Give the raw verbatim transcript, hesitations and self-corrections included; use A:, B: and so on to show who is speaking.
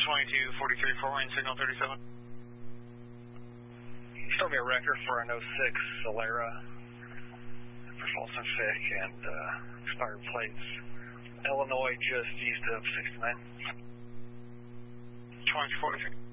A: twenty-two forty-three, four wind signal thirty-seven.
B: Show me a record for an oh six Solera for Folsom Fick and uh, expired plates. Illinois just east of sixty-nine.
A: twenty-two forty-three.